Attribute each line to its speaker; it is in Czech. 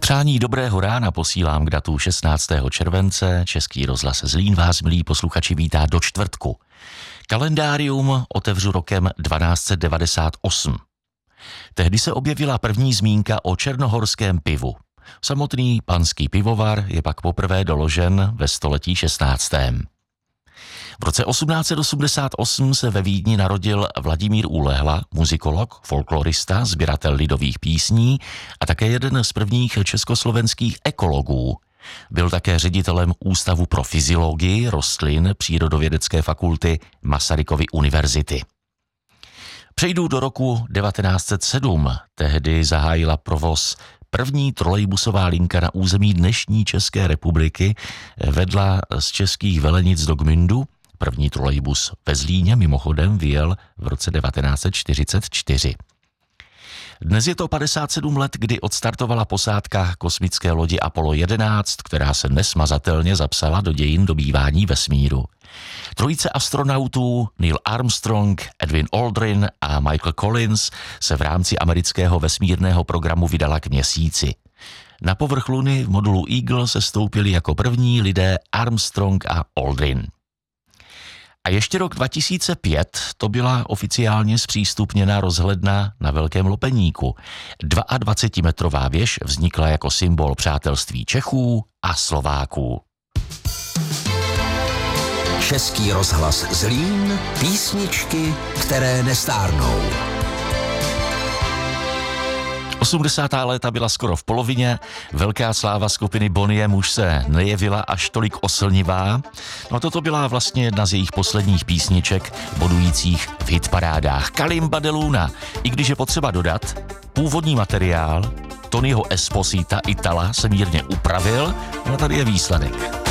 Speaker 1: Přání dobrého rána posílám k datu 16. července. Český rozhlas Zlín vás, milí posluchači, vítá do čtvrtku. Kalendárium otevřu rokem 1298. Tehdy se objevila první zmínka o černohorském pivu. Samotný panský pivovar je pak poprvé doložen ve století 16. V roce 1888 se ve Vídni narodil Vladimír Ulehla, muzikolog, folklorista, sběratel lidových písní a také jeden z prvních československých ekologů. Byl také ředitelem Ústavu pro fyziologii rostlin Přírodovědecké fakulty Masarykovy univerzity. Přejdu do roku 1907. Tehdy zahájila provoz první trolejbusová linka na území dnešní České republiky, vedla z českých Velenic do Gmyndu. První trolejbus ve Zlíně mimochodem vyjel v roce 1944. Dnes je to 57 let, kdy odstartovala posádka kosmické lodi Apollo 11, která se nesmazatelně zapsala do dějin dobývání vesmíru. Trojice astronautů Neil Armstrong, Edwin Aldrin a Michael Collins se v rámci amerického vesmírného programu vydala k Měsíci. Na povrch Luny v modulu Eagle se stoupili jako první lidé Armstrong a Aldrin. A ještě rok 2005 to byla oficiálně zpřístupněna rozhledna na Velkém Lopeníku. 22-metrová věž vznikla jako symbol přátelství Čechů a Slováků.
Speaker 2: Český rozhlas Zlín, písničky, které nestárnou.
Speaker 1: 80. léta byla skoro v polovině, velká sláva skupiny Bonnie M už se nejevila až tolik oslnivá. No toto byla vlastně jedna z jejich posledních písniček, bodujících v hitparádách. Kalimba de Luna, i když je potřeba dodat, původní materiál Tonyho Esposita Itala se mírně upravil, no tady je výsledek.